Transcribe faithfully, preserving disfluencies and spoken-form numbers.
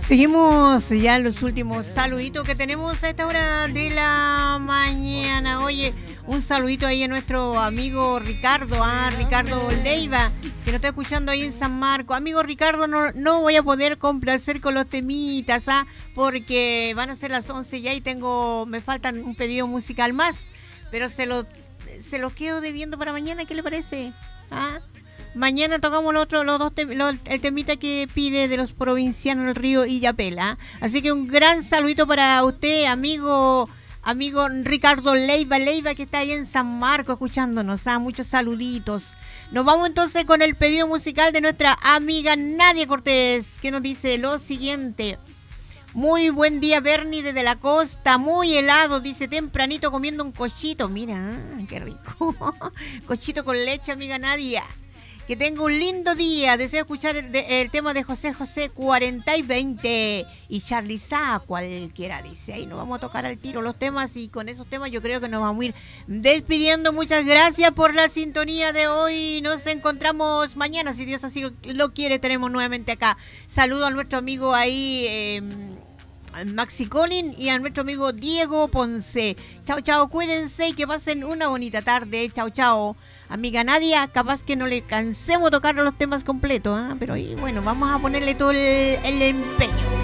Seguimos ya en los últimos saluditos que tenemos a esta hora de la mañana. Oye, un saludito ahí a nuestro amigo Ricardo, ah, Ricardo Leiva, que nos está escuchando ahí en San Marcos. Amigo Ricardo, no, no voy a poder complacer con los temitas, ah, porque van a ser las once ya y tengo, me faltan un pedido musical más, pero se lo, se los quedo debiendo para mañana. ¿Qué le parece? ¿Ah? Mañana tocamos los otros, los dos tem los, el temita que pide de los provincianos del Río Illapel. Así que un gran saludito para usted, amigo amigo Ricardo Leiva, Leiva, que está ahí en San Marcos escuchándonos. ¿Ah? Muchos saluditos. Nos vamos entonces con el pedido musical de nuestra amiga Nadia Cortés, que nos dice lo siguiente. Muy buen día, Bernie, desde la costa, muy helado, dice, tempranito comiendo un cochito. Mira, qué rico. Cochito con leche, amiga Nadia. Que tenga un lindo día. Deseo escuchar el, de, el tema de José José cuarenta y veinte y Charly Sá, cualquiera, dice. Ahí nos vamos a tocar al tiro los temas y con esos temas yo creo que nos vamos a ir despidiendo. Muchas gracias por la sintonía de hoy. Nos encontramos mañana, si Dios así lo quiere. Tenemos nuevamente acá. Saludo a nuestro amigo ahí, eh, Maxi Colin, y a nuestro amigo Diego Ponce. Chao, chao, cuídense y que pasen una bonita tarde. Chao, chao. Amiga Nadia, capaz que no le cansemos tocar los temas completos, ¿eh? Pero ahí, bueno, vamos a ponerle todo el, el empeño.